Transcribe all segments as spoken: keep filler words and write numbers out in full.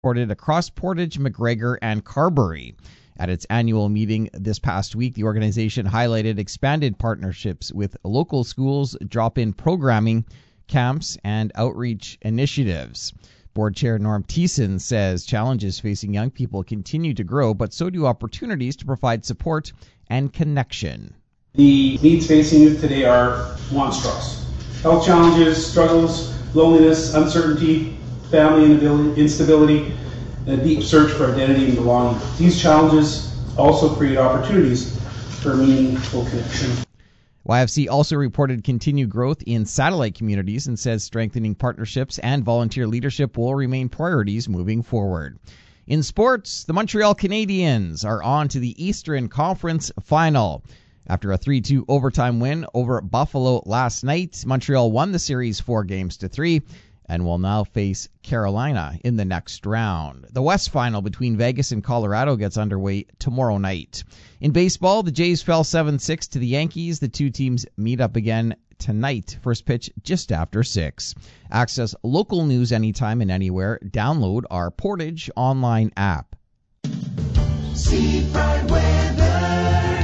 Reported across Portage, McGregor, and Carberry. At its annual meeting this past week, the organization highlighted expanded partnerships with local schools, drop-in programming, camps, and outreach initiatives. Board Chair Norm Thiessen says challenges facing young people continue to grow, but so do opportunities to provide support and connection. The needs facing youth today are monstrous. Health challenges, struggles, loneliness, uncertainty, family instability, and a deep search for identity and belonging. These challenges also create opportunities for meaningful connection. Y F C also reported continued growth in satellite communities and says strengthening partnerships and volunteer leadership will remain priorities moving forward. In sports, the Montreal Canadiens are on to the Eastern Conference Final. After a three two overtime win over Buffalo last night, Montreal won the series four games to three and will now face Carolina in the next round. The West Final between Vegas and Colorado gets underway tomorrow night. In baseball, the Jays fell seven six to the Yankees. The two teams meet up again tonight. First pitch just after six. Access local news anytime and anywhere. Download our Portage online app. Seafront weather.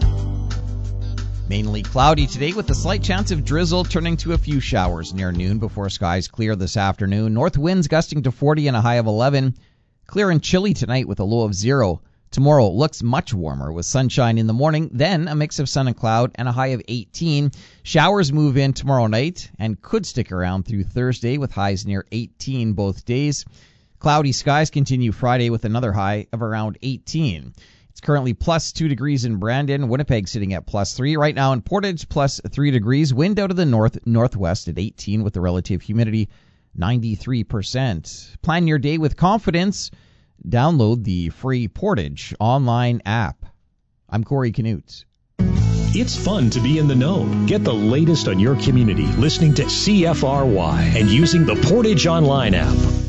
Mainly cloudy today with a slight chance of drizzle turning to a few showers near noon before skies clear this afternoon. North winds gusting to forty and a high of eleven. Clear and chilly tonight with a low of zero. Tomorrow looks much warmer with sunshine in the morning, then a mix of sun and cloud and a high of eighteen. Showers move in tomorrow night and could stick around through Thursday with highs near eighteen both days. Cloudy skies continue Friday with another high of around eighteen. It's currently plus two degrees in Brandon. Winnipeg sitting at plus three. Right now in Portage, plus three degrees. Wind out of the north, northwest at eighteen with the relative humidity ninety-three percent. Plan your day with confidence. Download the free Portage online app. I'm Corey Knut. It's fun to be in the know. Get the latest on your community listening to C F R Y and using the Portage online app.